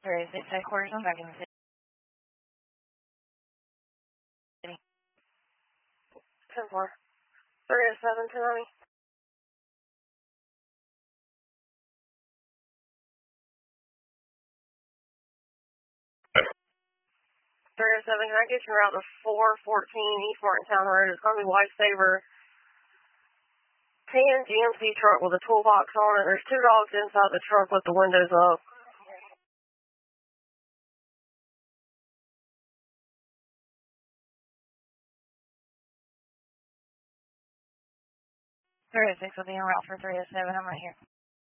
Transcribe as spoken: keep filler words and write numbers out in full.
three oh six headquarters, I'm back in the city. ten four. three oh seven, two ninety. three oh seven, can I get you around to four fourteen East Martintown Road? It's going to be Lifesaver ten G M C truck with a toolbox on it. There's two dogs inside the truck with the windows up. three oh six will be en route for three oh seven, I'm right here.